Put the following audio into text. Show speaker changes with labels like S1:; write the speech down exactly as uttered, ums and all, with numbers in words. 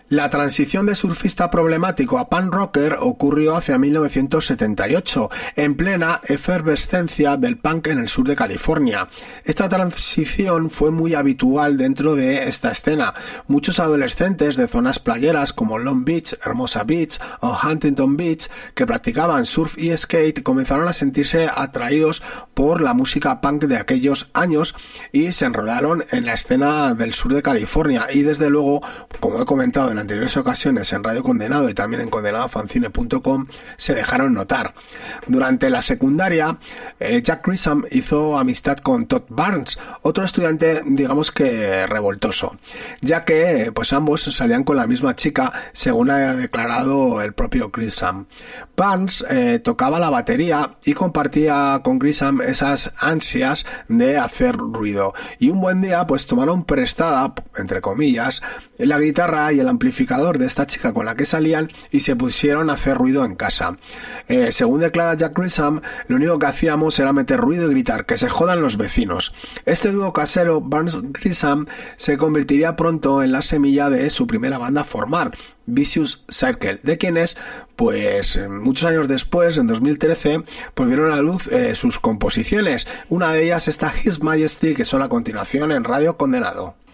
S1: La transición de surfista problemático a punk rocker ocurrió hacia mil novecientos setenta y ocho, en plena efervescencia del punk en el sur de California. Esta transición fue muy habitual dentro de esta escena. Muchos adolescentes de zonas playeras como Long Beach, Hermosa Beach o Huntington Beach que practicaban surf y skate comenzaron a sentirse atraídos por la música punk de aquellos años y se enrolaron en la escena del sur de California y desde luego, como he comentado en en anteriores ocasiones en Radio Condenado y también en condenado fancine punto com, se dejaron notar. Durante la secundaria, eh, Jack Grissom hizo amistad con Todd Barnes, otro estudiante digamos que revoltoso, ya que pues ambos salían con la misma chica, según ha declarado el propio Grissom. Barnes eh, tocaba la batería y compartía con Grissom esas ansias de hacer ruido, y un buen día pues tomaron prestada, entre comillas, la guitarra y el amplificador de esta chica con la que salían y se pusieron a hacer ruido en casa. Eh, según declara Jack Grissom, lo único que hacíamos era meter ruido y gritar que se jodan los vecinos. Este dúo casero, Barnes-Grissom, se convertiría pronto en la semilla de su primera banda a formar, Vicious Circle, de quienes, pues muchos años después, en dos mil trece, pues vieron a la luz eh, sus composiciones. Una de ellas está His Majesty, que son a continuación en Radio Condenado.